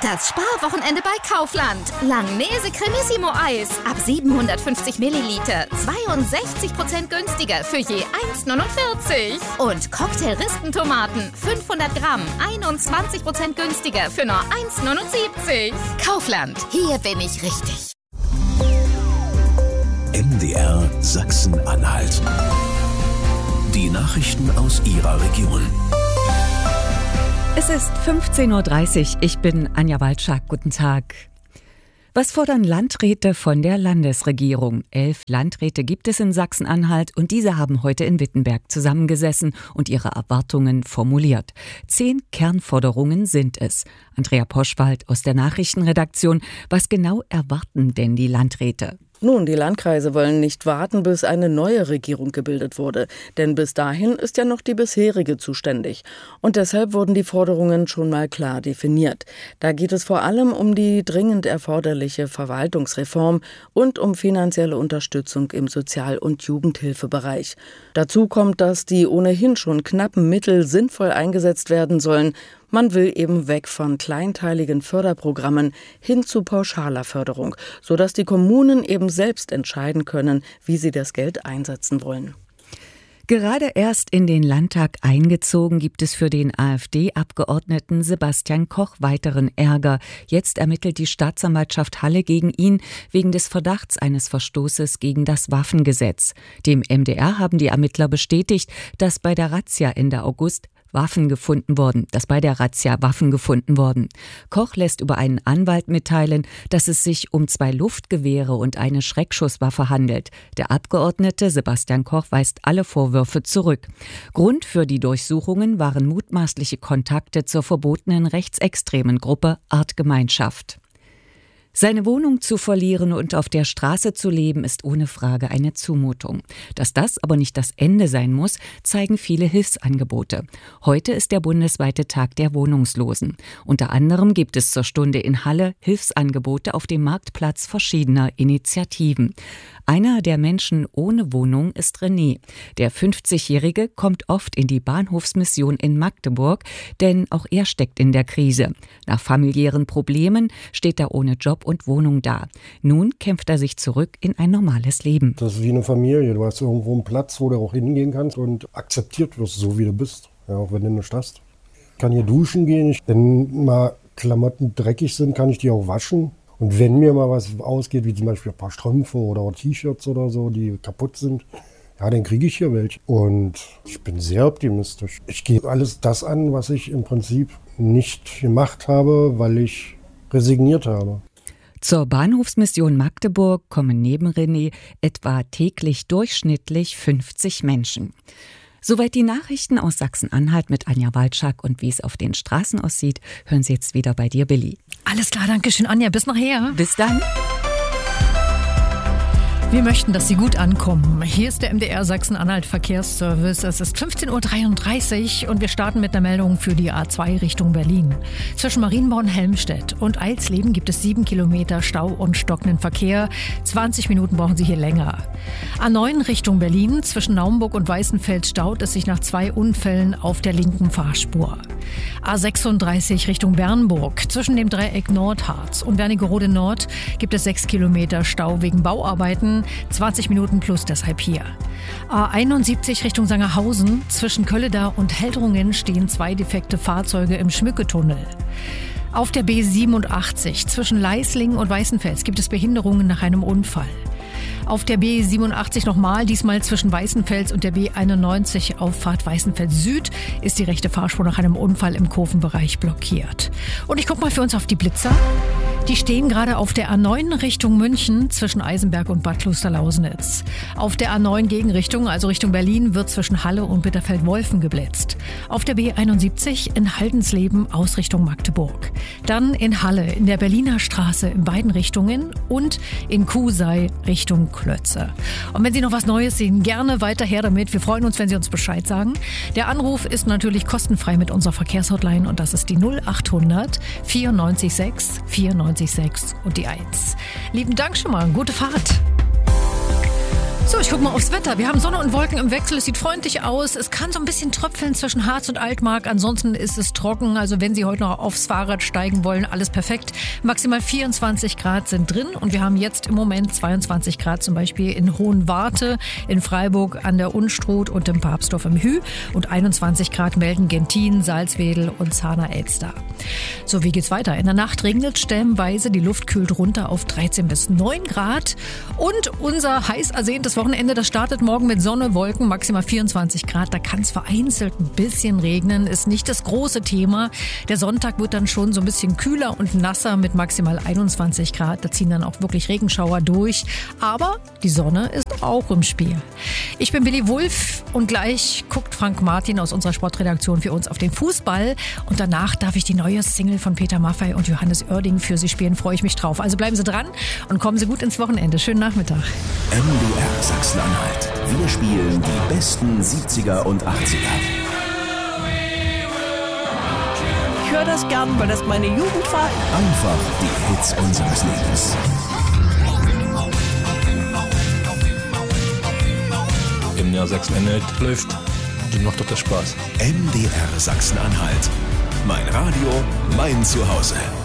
Das Sparwochenende bei Kaufland. Langnese Cremissimo Eis ab 750 Milliliter. 62% günstiger für je 1,49. Und Cocktail-Rispentomaten 500 Gramm. 21% günstiger für nur 1,79. Kaufland, hier bin ich richtig. MDR Sachsen-Anhalt. Die Nachrichten aus Ihrer Region. Es ist 15.30 Uhr. Ich bin Anja Walczak. Guten Tag. Was fordern Landräte von der Landesregierung? 11 Landräte gibt es in Sachsen-Anhalt und diese haben heute in Wittenberg zusammengesessen und ihre Erwartungen formuliert. 10 Kernforderungen sind es. Andrea Poschwald aus der Nachrichtenredaktion. Was genau erwarten denn die Landräte? Nun, die Landkreise wollen nicht warten, bis eine neue Regierung gebildet wurde. Denn bis dahin ist ja noch die bisherige zuständig. Und deshalb wurden die Forderungen schon mal klar definiert. Da geht es vor allem um die dringend erforderliche Verwaltungsreform und um finanzielle Unterstützung im Sozial- und Jugendhilfebereich. Dazu kommt, dass die ohnehin schon knappen Mittel sinnvoll eingesetzt werden sollen. Man will eben weg von kleinteiligen Förderprogrammen hin zu pauschaler Förderung, sodass die Kommunen eben selbst entscheiden können, wie sie das Geld einsetzen wollen. Gerade erst in den Landtag eingezogen, gibt es für den AfD-Abgeordneten Sebastian Koch weiteren Ärger. Jetzt ermittelt die Staatsanwaltschaft Halle gegen ihn wegen des Verdachts eines Verstoßes gegen das Waffengesetz. Dem MDR haben die Ermittler bestätigt, dass bei der Razzia Ende August Waffen gefunden wurden. Koch lässt über einen Anwalt mitteilen, dass es sich um 2 Luftgewehre und eine Schreckschusswaffe handelt. Der Abgeordnete Sebastian Koch weist alle Vorwürfe zurück. Grund für die Durchsuchungen waren mutmaßliche Kontakte zur verbotenen rechtsextremen Gruppe Artgemeinschaft. Seine Wohnung zu verlieren und auf der Straße zu leben, ist ohne Frage eine Zumutung. Dass das aber nicht das Ende sein muss, zeigen viele Hilfsangebote. Heute ist der bundesweite Tag der Wohnungslosen. Unter anderem gibt es zur Stunde in Halle Hilfsangebote auf dem Marktplatz verschiedener Initiativen. Einer der Menschen ohne Wohnung ist René. Der 50-Jährige kommt oft in die Bahnhofsmission in Magdeburg, denn auch er steckt in der Krise. Nach familiären Problemen steht er ohne Job und Wohnung da. Nun kämpft er sich zurück in ein normales Leben. Das ist wie eine Familie. Du hast irgendwo einen Platz, wo du auch hingehen kannst und akzeptiert wirst, so wie du bist. Ja, auch wenn du nichts hast. Ich kann hier duschen gehen. Wenn mal Klamotten dreckig sind, kann ich die auch waschen. Und wenn mir mal was ausgeht, wie zum Beispiel ein paar Strümpfe oder T-Shirts oder so, die kaputt sind, ja, dann kriege ich hier welche. Und ich bin sehr optimistisch. Ich gehe alles das an, was ich im Prinzip nicht gemacht habe, weil ich resigniert habe. Zur Bahnhofsmission Magdeburg kommen neben René etwa täglich durchschnittlich 50 Menschen. Soweit die Nachrichten aus Sachsen-Anhalt mit Anja Walczak, und wie es auf den Straßen aussieht, hören Sie jetzt wieder bei dir, Billy. Alles klar, danke schön, Anja. Bis nachher. Bis dann. Wir möchten, dass Sie gut ankommen. Hier ist der MDR Sachsen-Anhalt Verkehrsservice. Es ist 15.33 Uhr und wir starten mit einer Meldung für die A2 Richtung Berlin. Zwischen Marienborn-Helmstedt und Eilsleben gibt es 7 Kilometer Stau und stockenden Verkehr. 20 Minuten brauchen Sie hier länger. A9 Richtung Berlin. Zwischen Naumburg und Weißenfels staut es sich nach 2 Unfällen auf der linken Fahrspur. A36 Richtung Bernburg. Zwischen dem Dreieck Nordharz und Wernigerode Nord gibt es 6 Kilometer Stau wegen Bauarbeiten. 20 Minuten plus deshalb hier. A71 Richtung Sangerhausen. Zwischen Kölledar und Heldrungen stehen 2 defekte Fahrzeuge im Schmücketunnel. Auf der B87 zwischen Leisling und Weißenfels gibt es Behinderungen nach einem Unfall. Auf der B87 nochmal, diesmal zwischen Weißenfels und der B91 Auffahrt Weißenfels Süd ist die rechte Fahrspur nach einem Unfall im Kurvenbereich blockiert. Und ich gucke mal für uns auf die Blitzer. Die stehen gerade auf der A9 Richtung München zwischen Eisenberg und Bad Klosterlausnitz. Auf der A9 Gegenrichtung, also Richtung Berlin, wird zwischen Halle und Bitterfeld-Wolfen geblitzt. Auf der B71 in Haldensleben aus Richtung Magdeburg. Dann in Halle in der Berliner Straße in beiden Richtungen und in Kusei Richtung Klötze. Und wenn Sie noch was Neues sehen, gerne weiter her damit. Wir freuen uns, wenn Sie uns Bescheid sagen. Der Anruf ist natürlich kostenfrei mit unserer Verkehrshotline und das ist die 0800 94 6 und die 1. Lieben Dank schon mal, gute Fahrt. So, ich gucke mal aufs Wetter. Wir haben Sonne und Wolken im Wechsel. Es sieht freundlich aus. Es kann so ein bisschen tröpfeln zwischen Harz und Altmark. Ansonsten ist es trocken. Also wenn Sie heute noch aufs Fahrrad steigen wollen, alles perfekt. Maximal 24 Grad sind drin. Und wir haben jetzt im Moment 22 Grad zum Beispiel in Hohenwarte, in Freiburg an der Unstrut und im Papstdorf im Hü. Und 21 Grad melden Gentin, Salzwedel und Zahner-Elster. So, wie geht's weiter? In der Nacht regnet stellenweise. Die Luft kühlt runter auf 13 bis 9 Grad. Und unser heiß ersehntes Wochenende, das startet morgen mit Sonne, Wolken, maximal 24 Grad. Da kann es vereinzelt ein bisschen regnen, ist nicht das große Thema. Der Sonntag wird dann schon so ein bisschen kühler und nasser mit maximal 21 Grad. Da ziehen dann auch wirklich Regenschauer durch. Aber die Sonne ist auch im Spiel. Ich bin Billy Wulff und gleich guckt Frank Martin aus unserer Sportredaktion für uns auf den Fußball. Und danach darf ich die neue Single von Peter Maffay und Johannes Oerding für Sie spielen. Freue ich mich drauf. Also bleiben Sie dran und kommen Sie gut ins Wochenende. Schönen Nachmittag. MDR Sachsen-Anhalt. Wir spielen die besten 70er und 80er. Ich höre das gern, weil das meine Jugend war. Einfach die Hits unseres Lebens. MDR Sachsen-Anhalt läuft, dann macht doch das Spaß. MDR Sachsen-Anhalt. Mein Radio, mein Zuhause.